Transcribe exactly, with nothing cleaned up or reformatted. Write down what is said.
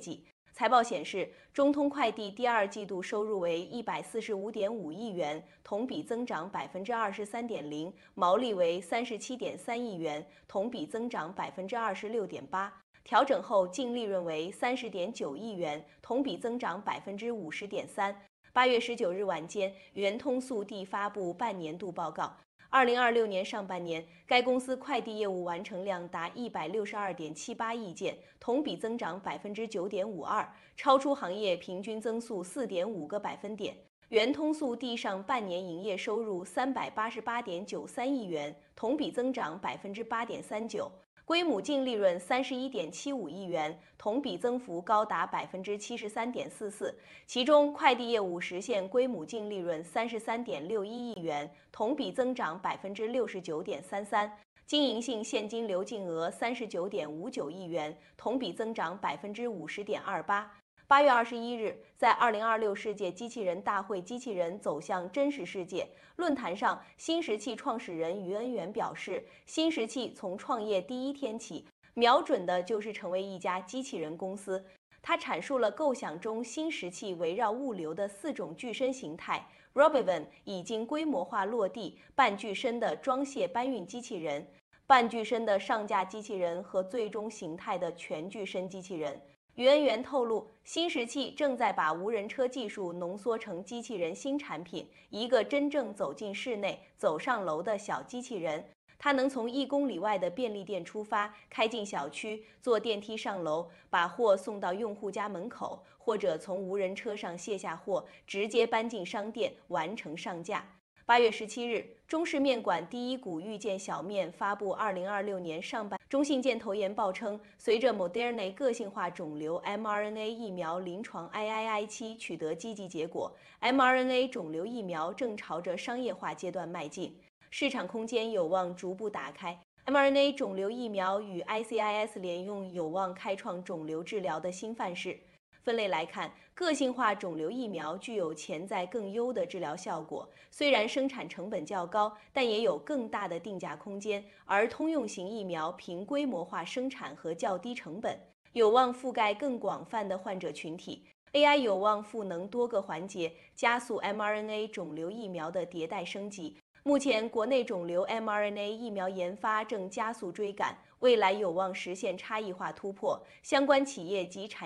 绩。财报显示，中通快递第二季度收入为一百四十五点五亿元，同比增长百分之二十三点零，毛利为三十七点三亿元，同比增长百分之二十六点八。调整后净利润为三十点九亿元，同比增长百分之五十点三。八月十九日晚间，圆通速递发布半年度报告。二零二六年上半年，该公司快递业务完成量达一百六十二点七八亿件，同比增长百分之九点五二，超出行业平均增速四点五个百分点。圆通速递上半年营业收入三百八十八点九三亿元，同比增长百分之八点三九。归母净利润三十一点七五亿元，同比增幅高达百分之七十三点四四。其中，快递业务实现归母净利润三十三点六一亿元，同比增长百分之六十九点三三。经营性现金流净额三十九点五九亿元，同比增长百分之五十点二八。八月二十一日，在二零二六世界机器人大会机器人走向真实世界论坛上，新石器创始人于恩元表示，新石器从创业第一天起，瞄准的就是成为一家机器人公司。他阐述了构想中新石器围绕物流的四种具身形态。Robovan 已经规模化落地半具身的装卸搬运机器人、半具身的上架机器人和最终形态的全具身机器人。于恩元透露，新石器正在把无人车技术浓缩成机器人新产品，一个真正走进室内、走上楼的小机器人。它能从一公里外的便利店出发，开进小区，坐电梯上楼，把货送到用户家门口，或者从无人车上卸下货，直接搬进商店，完成上架。八月十七日，中式面馆第一股遇见小面发布二零二六年上半。中信建投研报称，随着 Moderna 个性化肿瘤 mRNA 疫苗临床 I I I 期取得积极结果 ，mRNA 肿瘤疫苗正朝着商业化阶段迈进，市场空间有望逐步打开。mRNA 肿瘤疫苗与 I C I S 联用有望开创肿瘤治疗的新范式。分类来看，个性化肿瘤疫苗具有潜在更优的治疗效果，虽然生产成本较高，但也有更大的定价空间。而通用型疫苗凭规模化生产和较低成本，有望覆盖更广泛的患者群体。A I 有望赋能多个环节，加速 mRNA 肿瘤疫苗的迭代升级。目前，国内肿瘤 mRNA 疫苗研发正加速追赶，未来有望实现差异化突破。相关企业及产